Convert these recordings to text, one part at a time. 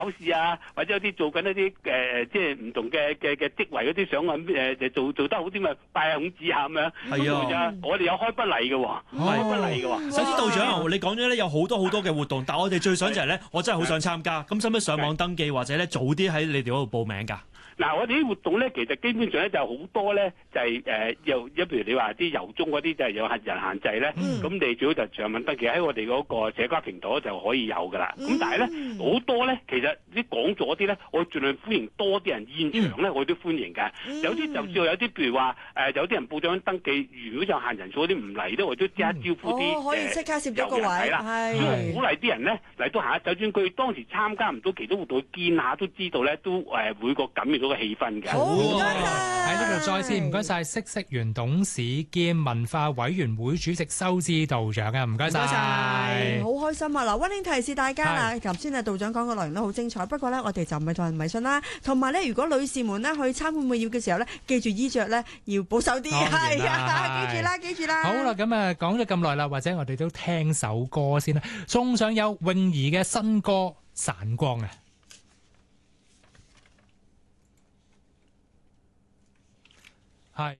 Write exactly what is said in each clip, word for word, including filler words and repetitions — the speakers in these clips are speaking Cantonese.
考試啊，或者有啲做緊一啲誒、呃，即係唔同嘅嘅嘅職位嗰啲想揾誒誒做做得好啲咪拜孔子下咁樣。 係啊， 我哋有開筆禮嘅喎，開筆禮嘅喎。 首先道長，你講咗咧有好多好多嘅活動，但係我哋最想就係咧，我真係好想參加。咁使唔使上網登記或者咧早啲喺你哋嗰度報名㗎？ 嗱，我哋啲活動咧，其實基本上咧就好多咧，就係誒又一譬如你話啲遊中嗰啲就係有限人限制咧，咁、嗯、你最好就上網登記喺我哋嗰個社交平台就可以有㗎啦。咁、嗯、但係咧好多咧，其實啲講座啲咧，我盡量歡迎多啲人現場咧，嗯、我都歡迎㗎。有啲就算有啲譬如話誒，有啲人報咗登記，如果有限人數嗰啲唔嚟咧，我都即刻招呼啲、 嗯哦、可以即刻攝咗個位係啦，係鼓勵啲人咧嚟到下，就算佢當時參加唔到其他活動，見下都知道咧，都誒每個感染到個氣氛嘅。 好唔該晒， 喺呢度再次唔該晒嗇色園董事兼文化委員會主席修枝道長啊，唔該晒， 好開心啊！嗱，溫馨提示大家啦，頭先啊道長講嘅內容都好精彩，不過咧我哋就唔係同人迷信啦，同埋咧如果女士們咧去參觀會要嘅時候咧，記住衣着咧要保守啲，係啊，記住啦，記住啦。 好啦，咁啊講咗咁耐啦，或者我哋都聽首歌先啦，送上有泳兒嘅新歌《散光》啊。係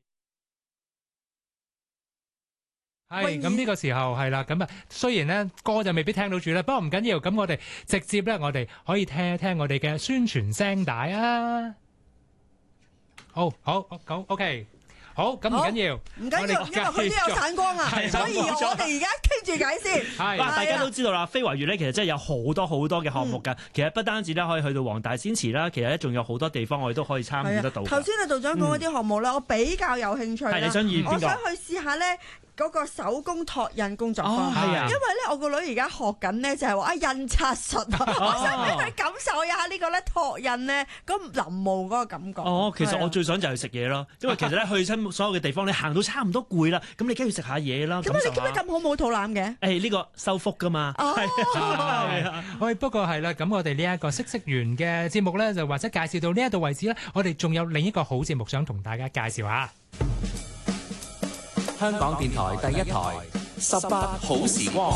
係咁呢個時候係啦，咁啊雖然咧歌就未必聽到住啦，不過唔緊要，咁我哋直接咧我哋可以聽一聽我哋嘅宣傳聲帶啊。好好好 OK。好，咁唔緊要， 唔緊要，因為佢都有散光啊，所以我哋而家傾住偈先。 係，大家都知道啦，非華園咧其實真係有好多好多嘅項目㗎。嗯、其實不單止咧可以去到黃大仙祠啦，其實咧仲有好多地方我哋都可以參與得到。頭先啊道長講嗰啲項目咧，嗯、我比較有興趣啦。 係你想演邊個？ 我想去試下咧。嗰個手工拓印工作坊，係啊，因為咧我個女而家學緊咧就係話啊印刷術啊，我想俾佢感受一下呢個咧拓印咧嗰臨摹嗰個感覺。 哦，其實我最想就係食嘢咯，因為其實咧去親所有嘅地方，你行到差唔多攰啦，咁你梗要食下嘢啦。 點解你今日咁好冇肚腩嘅？ 誒呢個收腹㗎嘛。哦，係啊。喂，不過係啦，咁我哋呢一個嗇色園嘅節目咧，就或者介紹到呢一度為止咧，我哋仲有另一個好節目想同大家介紹下。 香港電台第一台十八好時光，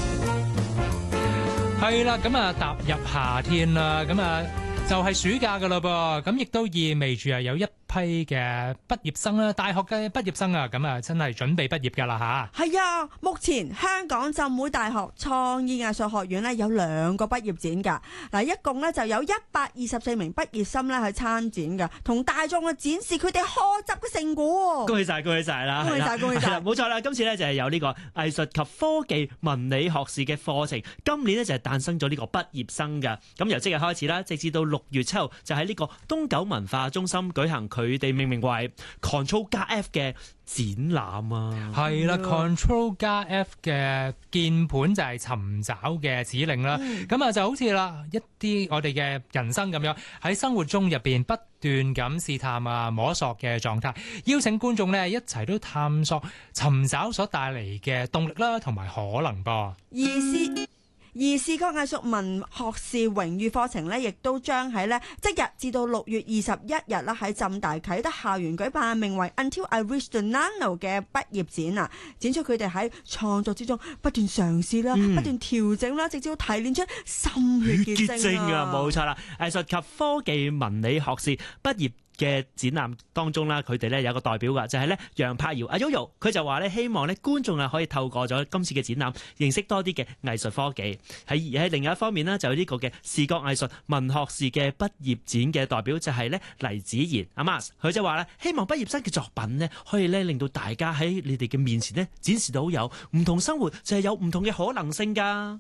係啦，咁啊踏入夏天啦，咁啊就係暑假噶啦噃，咁亦都意味住啊有一批嘅畢業生啦，大學嘅畢業生啊，咁啊真係準備畢業噶啦吓。係啊，目前香港浸會大學創意藝術學院咧有兩個畢業展噶，嗱一共咧就有一百二十四名畢業生咧去參展噶，同大眾去展示佢哋學習嘅成果。 恭喜晒，恭喜晒啦！ 恭喜晒，恭喜晒！ 冇錯啦，今次咧就係有呢個藝術及科技文理學士嘅課程，今年咧就係誕生咗呢個畢業生噶。咁由即日開始啦，直至到六月七號就喺呢個東九文化中心舉行佢哋命名為 Control 加 F 嘅展覽啊。 係啦 Control 加 F 嘅鍵盤就係尋找嘅指令啦。咁啊、嗯、就好似啦一啲我哋嘅人生咁樣，喺生活中入邊不斷咁試探啊摸索嘅狀態，邀請觀眾呢一齊都探索尋找所帶嚟嘅動力啦，同埋可能噃。 意思而視覺藝術文學士榮譽課程咧，亦都將喺咧即日至到六月二十一日啦，喺浸大啟德校園舉辦，名為 Until I Reach the Nano 嘅畢業展啊，展出佢哋喺創作之中不斷嘗試啦，嗯、不斷調整啦，直至到提煉出心血結晶啊！ 冇錯啦，藝術及科技文理學士畢業嘅展覽當中啦，佢哋咧有個代表噶，就係咧楊柏瑤阿 Yoyo， 佢就話咧希望咧觀眾啊可以透過咗今次嘅展覽，認識多啲嘅藝術科技。喺喺另一方面呢，就有呢個嘅視覺藝術文學士嘅畢業展嘅代表就係咧黎子賢阿 Mas， 佢就話咧希望畢業生嘅作品呢，可以咧令到大家喺你哋嘅面前呢展示到有唔同生活就係有唔同嘅可能性噶。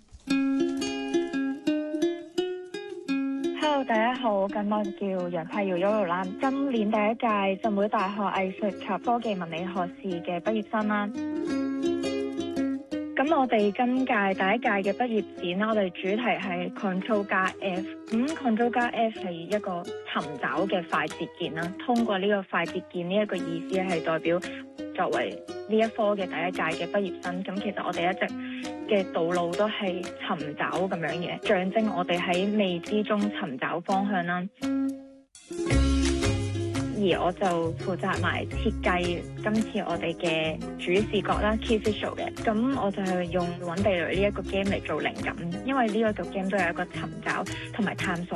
Hello， 大家好，咁我叫楊柏瑤 Yoyo 啦，今年第一屆浸會大學藝術及科技文理學士嘅畢業生啦。咁我哋今屆第一屆嘅畢業展啦，我哋主題係 Control 加 F。咁 Control 加 F 係一個尋找嘅快捷鍵啦。通過呢個快捷鍵呢一個意思係代表作為呢一科嘅第一屆嘅畢業生，咁其實我哋一直嘅道路都係尋找咁樣嘅，象徵我哋喺未知中尋找方向啦。 而我就負責埋設計今次我哋嘅主視覺啦 key visual 嘅。咁我就係用揾地雷呢一個 game 嚟做靈感，因為呢一個 game 都有一個尋找同埋探索